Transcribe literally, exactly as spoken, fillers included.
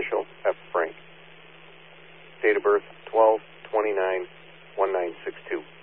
Initial, F. Frank. Date of birth, twelve twenty-nine nineteen sixty-two.